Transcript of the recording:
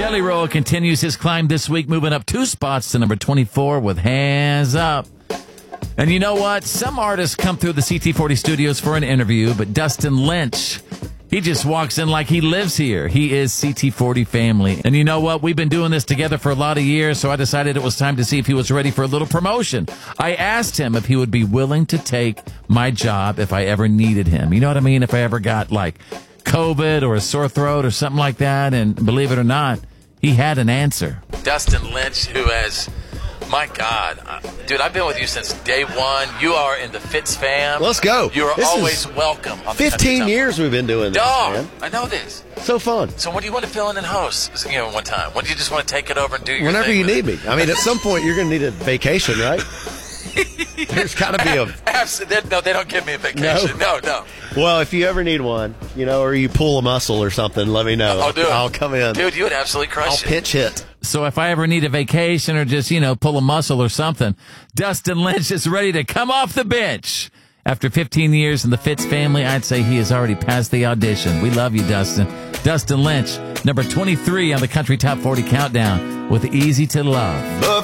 Jelly Roll continues his climb this week, moving up 2 spots to number 24 with Hands Up. And you know what? Some artists come through the CT40 studios for an interview, but Dustin Lynch, he just walks in like he lives here. He is CT40 family. And you know what? We've been doing this together for a lot of years, so I decided it was time to see if he was ready for a little promotion. I asked him if he would be willing to take my job if I ever needed him. You know what I mean? If I ever got, like, COVID or a sore throat or something like that. And believe it or not, he had an answer. Dustin Lynch, who has... My God. Dude, I've been with you since day one. You are in the Fitz fam. Let's go. You are always welcome. On 15 years we've been doing this, man. I know this. So fun. So when do you want to fill in and host? One time. When do you just want to take it over and do your Whenever thing you need me. I mean, at some point, you're going to need a vacation, right? There's got to be a... Absolutely. No, they don't give me a vacation. No. Well, if you ever need one, or you pull a muscle or something, let me know. I'll do it. I'll come in. Dude, you would absolutely crush it. I'll pinch hit. So if I ever need a vacation or just, pull a muscle or something, Dustin Lynch is ready to come off the bench. After 15 years in the Fitz family, I'd say he has already passed the audition. We love you, Dustin. Dustin Lynch, number 23 on the Country Top 40 Countdown with Easy to Love.